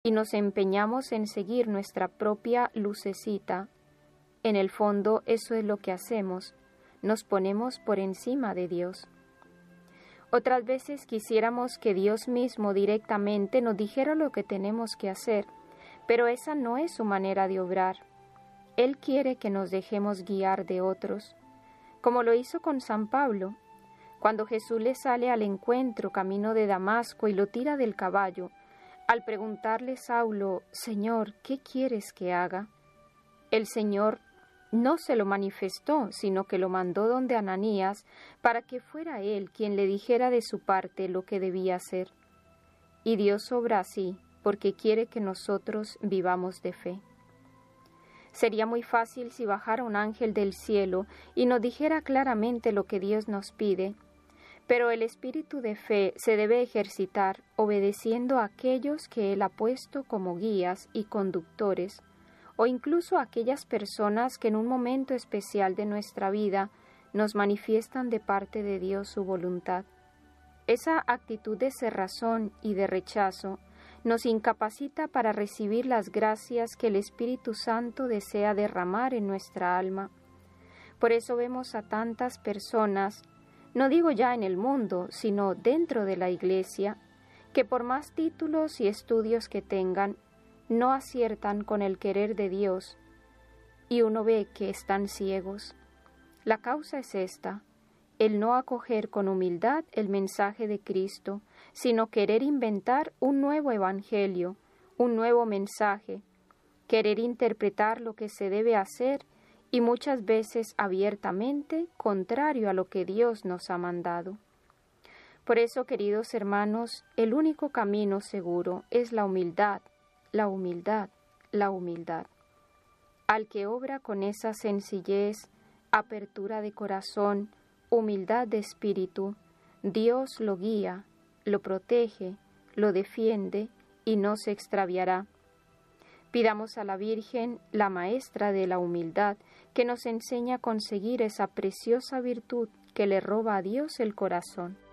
y nos empeñamos en seguir nuestra propia lucecita, en el fondo eso es lo que hacemos, nos ponemos por encima de Dios. Otras veces quisiéramos que Dios mismo directamente nos dijera lo que tenemos que hacer, pero esa no es su manera de obrar. Él quiere que nos dejemos guiar de otros, como lo hizo con San Pablo. Cuando Jesús le sale al encuentro camino de Damasco y lo tira del caballo, al preguntarle Saulo, Señor, ¿qué quieres que haga? El Señor no se lo manifestó, sino que lo mandó donde Ananías para que fuera él quien le dijera de su parte lo que debía hacer. Y Dios obra así, porque quiere que nosotros vivamos de fe. Sería muy fácil si bajara un ángel del cielo y nos dijera claramente lo que Dios nos pide, pero el espíritu de fe se debe ejercitar obedeciendo a aquellos que Él ha puesto como guías y conductores, o incluso a aquellas personas que en un momento especial de nuestra vida nos manifiestan de parte de Dios su voluntad. Esa actitud de cerrazón y de rechazo nos incapacita para recibir las gracias que el Espíritu Santo desea derramar en nuestra alma. Por eso vemos a tantas personas, no digo ya en el mundo, sino dentro de la Iglesia, que por más títulos y estudios que tengan, no aciertan con el querer de Dios, y uno ve que están ciegos. La causa es esta: el no acoger con humildad el mensaje de Cristo, sino querer inventar un nuevo evangelio, un nuevo mensaje, querer interpretar lo que se debe hacer y muchas veces abiertamente contrario a lo que Dios nos ha mandado. Por eso, queridos hermanos, el único camino seguro es la humildad, la humildad, la humildad. Al que obra con esa sencillez, apertura de corazón, humildad de espíritu, Dios lo guía, lo protege, lo defiende y no se extraviará. Pidamos a la Virgen, la maestra de la humildad, que nos enseñe a conseguir esa preciosa virtud que le roba a Dios el corazón.